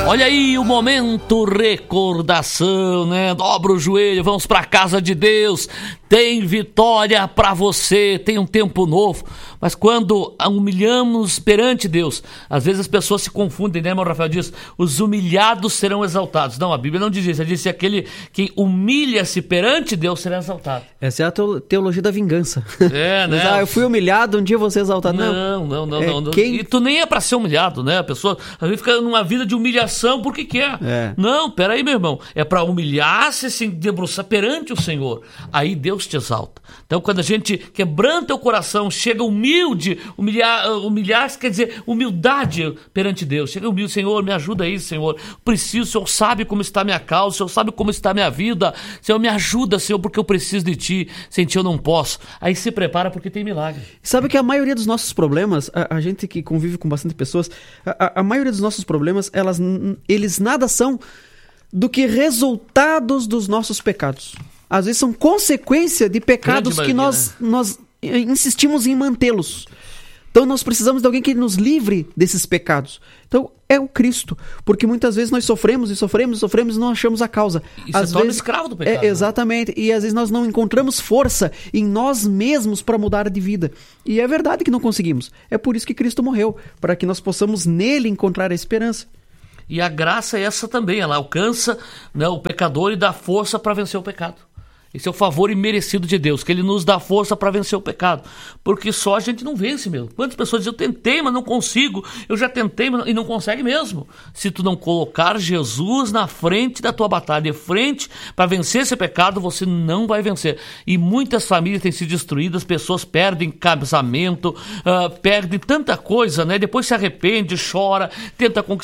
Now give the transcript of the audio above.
Olha aí o momento recordação, né? Dobra o joelho, vamos pra casa de Deus. Tem vitória pra você, tem um tempo novo. Mas quando humilhamos perante Deus, às vezes as pessoas se confundem, né, irmão Rafael? Diz, os humilhados serão exaltados. Não, a Bíblia não diz isso. Ela diz que aquele que humilha-se perante Deus será exaltado. Essa é a teologia da vingança. É, né? Mas, eu fui humilhado, um dia vou ser exaltado. Não. E tu nem é pra ser humilhado, né? A pessoa às vezes fica numa vida de humilhação porque quer. Não, peraí, meu irmão. É pra humilhar-se, se debruçar perante o Senhor. Aí Deus te exalta. Então, quando a gente quebranta o coração, chega humilde, humilhar-se quer dizer humildade perante Deus. Chega humilde, Senhor, me ajuda aí, Senhor. Preciso, o Senhor sabe como está a minha causa, o Senhor sabe como está a minha vida. Senhor, me ajuda, Senhor, porque eu preciso de Ti. Sem Ti eu não posso. Aí se prepara porque tem milagre. Sabe que a maioria dos nossos problemas, a gente que convive com bastante pessoas, a maioria dos nossos problemas, eles nada são do que resultados dos nossos pecados. Às vezes são consequência de pecados que nós insistimos em mantê-los. Então nós precisamos de alguém que nos livre desses pecados. Então é o Cristo, porque muitas vezes nós sofremos e não achamos a causa. E se torna escravo do pecado. Exatamente, e às vezes nós não encontramos força em nós mesmos para mudar de vida. E é verdade que não conseguimos. É por isso que Cristo morreu, para que nós possamos nele encontrar a esperança. E a graça é essa também, ela alcança, né, o pecador e dá força para vencer o pecado. Esse é o favor imerecido de Deus, que Ele nos dá força para vencer o pecado. Porque só a gente não vence mesmo. Quantas pessoas dizem, eu tentei, mas não consigo. Eu já tentei, mas não... E não consegue mesmo. Se tu não colocar Jesus na frente da tua batalha, de frente para vencer esse pecado, você não vai vencer. E muitas famílias têm sido destruídas, pessoas perdem casamento, perdem tanta coisa, né? Depois se arrepende, chora, tenta conquistar